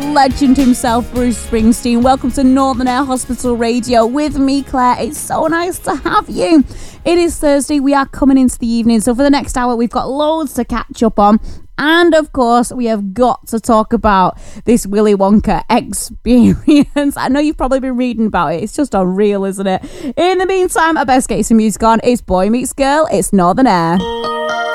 legend himself, Bruce Springsteen. Welcome to Northern Air Hospital Radio with me, Claire. It's so nice to have you. It is Thursday. We are coming into the evening. So for the next hour, we've got loads to catch up on. And of course, we have got to talk about this Willy Wonka experience. I know you've probably been reading about it. It's just unreal, isn't it? In the meantime, I best get you some music on. It's Boy Meets Girl. It's Northern Air.